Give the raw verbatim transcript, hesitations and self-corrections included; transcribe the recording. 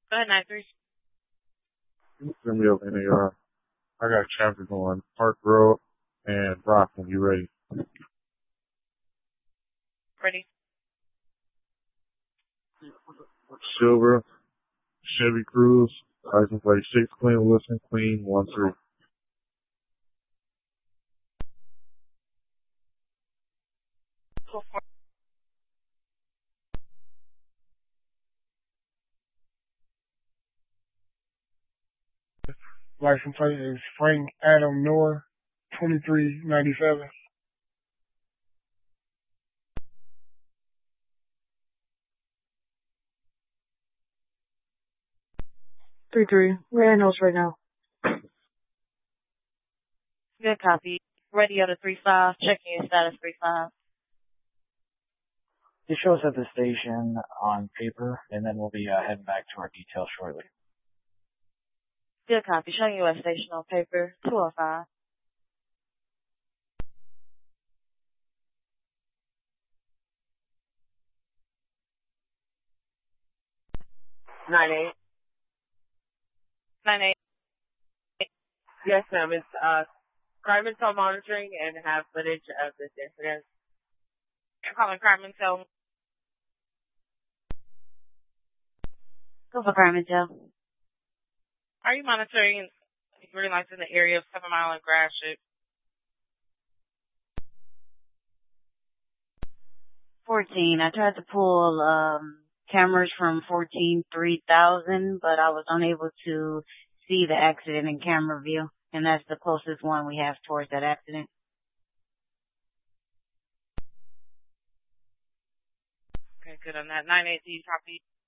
Go ahead, nine three. It's gonna be up in the uh, I got traffic on Park Road and Brock when you ready. Ready. Silver, Chevy Cruze, license plate six, Clean Wilson, Clean one three. Four four. License plate is Frank Adam Noor, twenty-three ninety-seven. Three three. We're in house right now. Good copy. Ready out of three five. Checking your status three five. It shows at the station on paper, and then we'll be uh, heading back to our detail shortly. Good copy. Showing you at station on paper two oh five. Nine eight. Nine eight. Yes, ma'am. It's uh, crime intel monitoring and have footage of this incident. You're calling crime intel. Go for crime intel. Are you monitoring green lights in the area of Seven Mile and Grass Ship? Fourteen. I tried to pull um cameras from fourteen three thousand, but I was unable to see the accident in camera view, and that's the closest one we have towards that accident. Okay, good on that. Nine eight. Do you copy?